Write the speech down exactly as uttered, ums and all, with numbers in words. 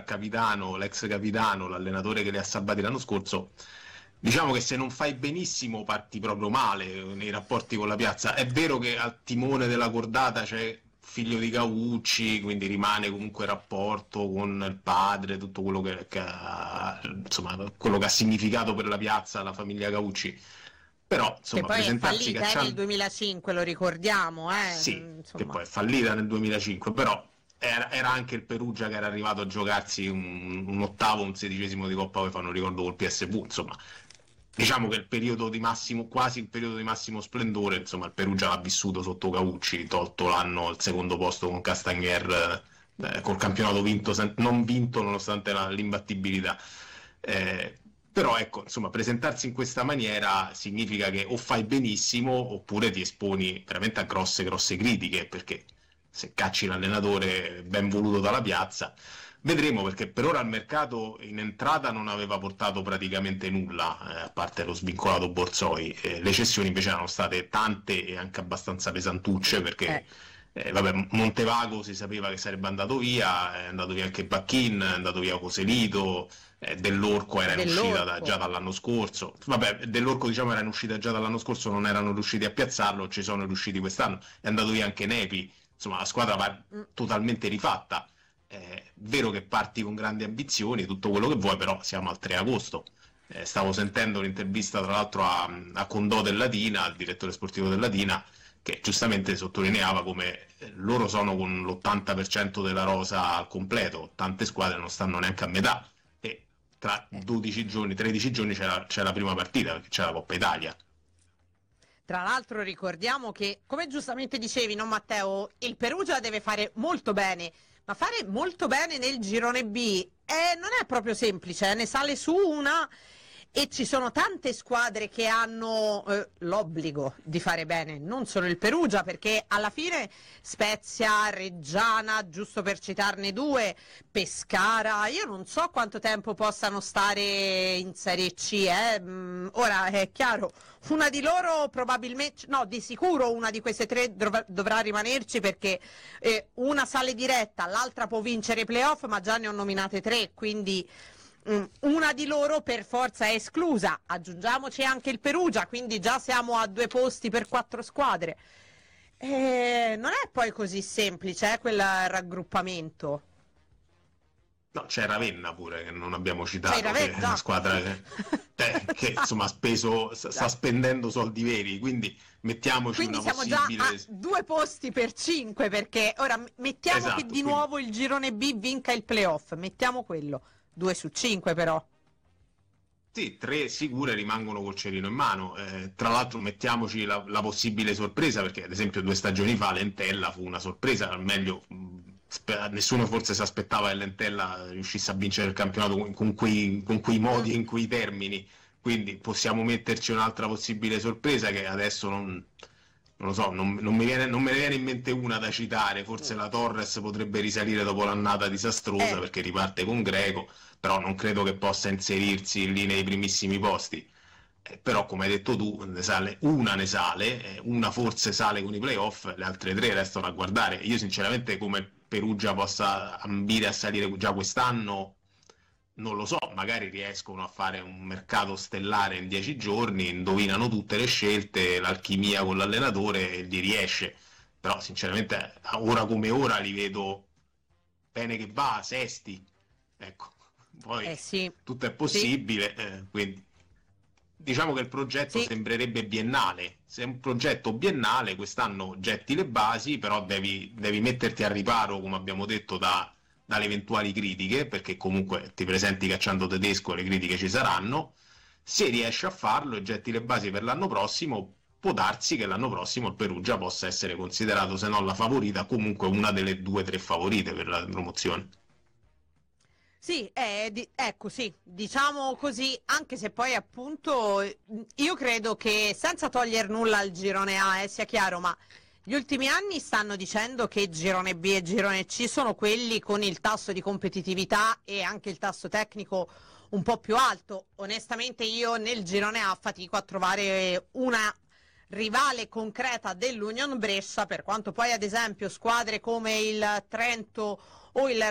capitano, l'ex capitano, l'allenatore che li ha salvati l'anno scorso, diciamo che se non fai benissimo parti proprio male nei rapporti con la piazza. È vero che al timone della cordata c'è figlio di Caucci, quindi rimane comunque il rapporto con il padre, tutto quello che, che ha, insomma, quello che ha significato per la piazza la famiglia Caucci. Però insomma, che poi è presentarsi fallita eh, cacciando... nel duemilacinque, lo ricordiamo, eh? Sì, che Insomma. poi è fallita nel duemilacinque, però era, era anche il Perugia che era arrivato a giocarsi un, un ottavo, un sedicesimo di Coppa UEFA, non ricordo, col P S V, insomma. Diciamo che il periodo di massimo, quasi il periodo di massimo splendore, insomma, il Perugia l'ha vissuto sotto Caucci, tolto l'anno al secondo posto con Castagnier, eh, col campionato vinto, non vinto nonostante la, l'imbattibilità. Eh, però ecco, insomma, presentarsi in questa maniera significa che o fai benissimo oppure ti esponi veramente a grosse, grosse critiche, perché se cacci l'allenatore ben voluto dalla piazza... Vedremo, perché per ora il mercato in entrata non aveva portato praticamente nulla, eh, a parte lo svincolato Borzoi. Eh, le cessioni invece erano state tante e anche abbastanza pesantucce, perché Eh. eh, vabbè, Montevago si sapeva che sarebbe andato via, è andato via anche Bacchin, è andato via Coselito, eh, Dell'Orco era in uscita da, già dall'anno scorso. Vabbè, Dell'Orco diciamo era in uscita già dall'anno scorso, non erano riusciti a piazzarlo, ci sono riusciti quest'anno, è andato via anche Nepi, insomma la squadra va totalmente rifatta. È vero che parti con grandi ambizioni, tutto quello che vuoi, però siamo al tre agosto. Eh, stavo sentendo un'intervista tra l'altro a, a Condò del Latina, al direttore sportivo del Latina, che giustamente sottolineava come loro sono con l'ottanta per cento della rosa al completo, tante squadre non stanno neanche a metà, e tra dodici giorni, tredici giorni c'è la, c'è la prima partita, perché c'è la Coppa Italia. Tra l'altro ricordiamo che, come giustamente dicevi, no Matteo, il Perugia deve fare molto bene, ma fare molto bene nel girone B eh, non è proprio semplice, eh? Ne sale su una e ci sono tante squadre che hanno eh, l'obbligo di fare bene, non solo il Perugia, perché alla fine Spezia, Reggiana, giusto per citarne due, Pescara, io non so quanto tempo possano stare in Serie C, eh? mm, ora è chiaro, una di loro probabilmente, no, di sicuro una di queste tre dov- dovrà rimanerci, perché eh, una sale diretta, l'altra può vincere i playoff, ma già ne ho nominate tre, quindi mm, una di loro per forza è esclusa. Aggiungiamoci anche il Perugia, quindi già siamo a due posti per quattro squadre. Eh, non è poi così semplice eh, quel raggruppamento. No, c'è Ravenna pure, che non abbiamo citato, C'è Ravenna, che è una squadra che, eh, che insomma ha speso, sta spendendo soldi veri, quindi mettiamoci quindi una siamo possibile... già a due posti per cinque, perché ora mettiamo esatto, che di quindi... nuovo il girone B vinca il playoff, mettiamo quello, due su cinque però. Sì, tre sicure rimangono col cerino in mano. Eh, tra l'altro mettiamoci la, la possibile sorpresa, perché ad esempio due stagioni fa Lentella fu una sorpresa, al meglio mh, spe- nessuno forse si aspettava che Lentella riuscisse a vincere il campionato con, con, quei, con quei modi e in quei termini, quindi possiamo metterci un'altra possibile sorpresa che adesso non, non lo so, non, non, mi viene, non me ne viene in mente una da citare, forse la Torres potrebbe risalire dopo l'annata disastrosa Eh. perché riparte con Greco, però non credo che possa inserirsi lì nei primissimi posti. Eh, però come hai detto tu, ne sale, una ne sale, eh, una forse sale con i playoff, le altre tre restano a guardare. Io sinceramente come Perugia possa ambire a salire già quest'anno non lo so, magari riescono a fare un mercato stellare in dieci giorni, indovinano tutte le scelte, l'alchimia con l'allenatore e gli riesce, però sinceramente ora come ora li vedo bene che va, sesti, ecco. Poi Eh sì, tutto è sì, possibile, eh, quindi diciamo che il progetto sì. sembrerebbe biennale. Se è un progetto biennale, quest'anno getti le basi, però devi, devi metterti a riparo, come abbiamo detto, da, dalle eventuali critiche, perché comunque ti presenti cacciando tedesco, le critiche ci saranno. Se riesci a farlo e getti le basi per l'anno prossimo, può darsi che l'anno prossimo il Perugia possa essere considerato, se non la favorita, comunque una delle due o tre favorite per la promozione. Sì, eh, di- ecco sì, diciamo così, anche se poi appunto eh, io credo che senza togliere nulla al girone A, eh, sia chiaro, ma gli ultimi anni stanno dicendo che girone B e girone C sono quelli con il tasso di competitività e anche il tasso tecnico un po' più alto. Onestamente io nel girone A fatico a trovare una rivale concreta dell'Union Brescia, per quanto poi ad esempio squadre come il Trento o il